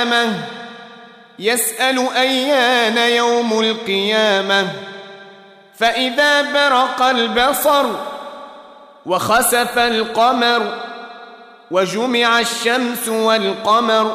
علامة يسأل أيان يوم القيامة فإذا برق البصر وخسف القمر وجمع الشمس والقمر